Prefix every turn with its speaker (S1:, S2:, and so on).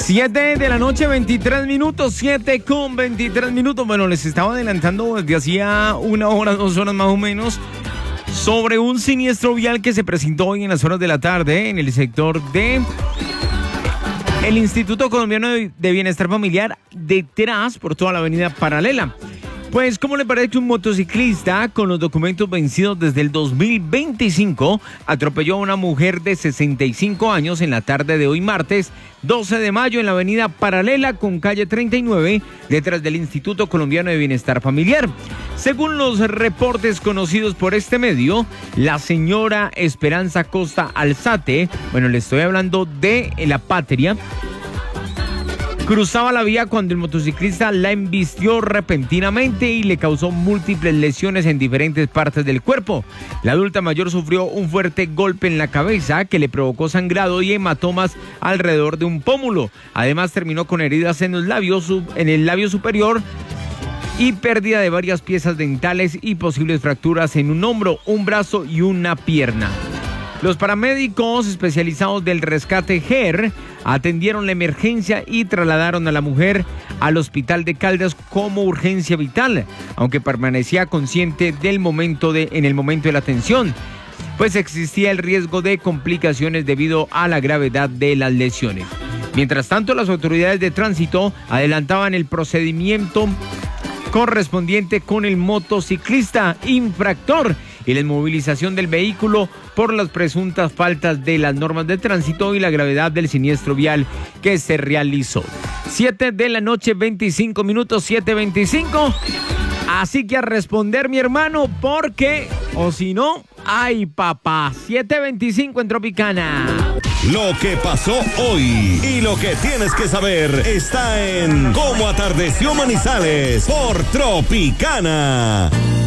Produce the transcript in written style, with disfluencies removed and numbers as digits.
S1: 7 de la noche, 23 minutos, 7 con 23 minutos. Bueno, les estaba adelantando desde hacía 1 hora, 2 horas más o menos, sobre un siniestro vial que se presentó hoy en las horas de la tarde en el sector de el Instituto Colombiano de Bienestar Familiar, detrás por toda la avenida Paralela. Pues, ¿cómo le parece que un motociclista con los documentos vencidos desde el 2025 atropelló a una mujer de 65 años en la tarde de hoy martes 12 de mayo en la avenida Paralela con calle 39, detrás del Instituto Colombiano de Bienestar Familiar? Según los reportes conocidos por este medio, la señora Esperanza Costa Alzate, bueno, le estoy hablando de La Patria, cruzaba la vía cuando el motociclista la embistió repentinamente y le causó múltiples lesiones en diferentes partes del cuerpo. La adulta mayor sufrió un fuerte golpe en la cabeza que le provocó sangrado y hematomas alrededor de un pómulo. Además, terminó con heridas en el labio superior y pérdida de varias piezas dentales y posibles fracturas en un hombro, un brazo y una pierna. Los paramédicos especializados del rescate GER atendieron la emergencia y trasladaron a la mujer al hospital de Caldas como urgencia vital, aunque permanecía consciente en el momento de la atención, pues existía el riesgo de complicaciones debido a la gravedad de las lesiones. Mientras tanto, las autoridades de tránsito adelantaban el procedimiento correspondiente con el motociclista infractor y la inmovilización del vehículo por las presuntas faltas de las normas de tránsito y la gravedad del siniestro vial que se realizó. 7 de la noche, 25 minutos, 7:25. Así que a responder, mi hermano, porque, o si no, ¡ay, papá! 7:25 en Tropicana.
S2: Lo que pasó hoy y lo que tienes que saber está en Cómo Atardeció Manizales por Tropicana.